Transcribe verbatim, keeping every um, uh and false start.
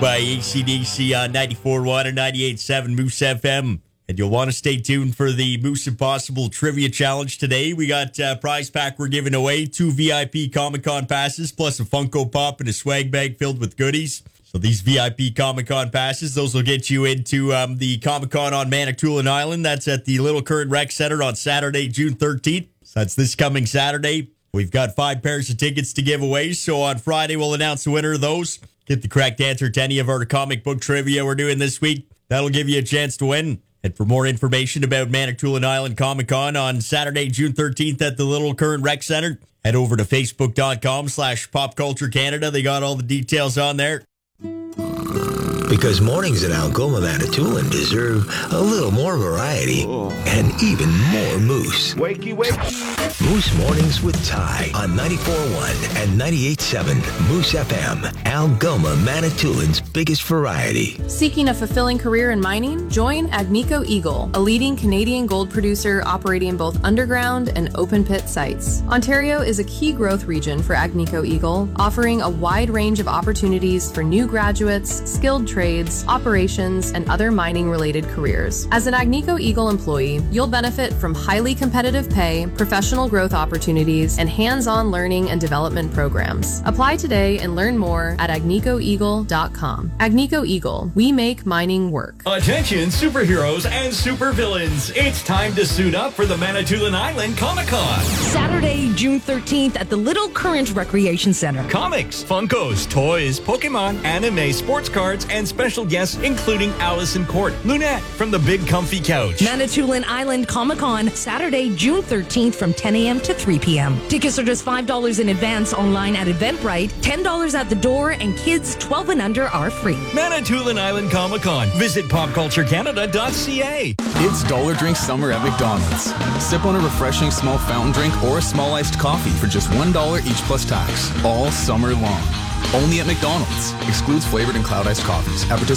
By A C D C on ninety-four point one and ninety-eight point seven Moose F M. And you'll want to stay tuned for the Moose Impossible Trivia Challenge today. We got a prize pack we're giving away, two V I P Comic-Con passes, plus a Funko Pop and a swag bag filled with goodies. So these V I P Comic-Con passes, those will get you into um, the Comic-Con on Manitoulin Island. That's at the Little Current Rec Center on Saturday, June thirteenth. So that's this coming Saturday. We've got five pairs of tickets to give away, so on Friday we'll announce the winner of those. Get the correct answer to any of our comic book trivia we're doing this week. That'll give you a chance to win. And for more information about Manitoulin Island Comic-Con on Saturday, June thirteenth at the Little Current Rec Center, head over to facebook.com slash popculturecanada. They got all the details on there. Because mornings at Algoma Manitoulin deserve a little more variety and even more moose. Wakey, wakey. Moose Mornings with Ty on ninety-four point one and ninety-eight point seven Moose F M, Algoma Manitoulin's biggest variety. Seeking a fulfilling career in mining? Join Agnico Eagle, a leading Canadian gold producer operating both underground and open pit sites. Ontario is a key growth region for Agnico Eagle, offering a wide range of opportunities for new graduates, skilled trades, operations, and other mining-related careers. As an Agnico Eagle employee, you'll benefit from highly competitive pay, professional growth opportunities, and hands-on learning and development programs. Apply today and learn more at agnico eagle dot com. Agnico Eagle, we make mining work. Attention superheroes and supervillains. It's time to suit up for the Manitoulin Island Comic-Con. Saturday, June thirteenth at the Little Current Recreation Center. Comics, Funkos, toys, Pokemon, anime, sports cards, and special guests including Allison Court, Lunette from the Big Comfy Couch. Manitoulin Island Comic-Con, Saturday, June thirteenth from ten a.m. to three p.m. Tickets are just five dollars in advance online at Eventbrite, ten dollars at the door, and kids twelve and under are free. Manitoulin Island Comic-Con. Visit pop culture canada dot c a. It's Dollar Drink Summer at McDonald's. Sip on a refreshing small fountain drink or a small iced coffee for just one dollar each plus tax, all summer long. Only at McDonald's. Excludes flavored and cloud iced coffees. Advertised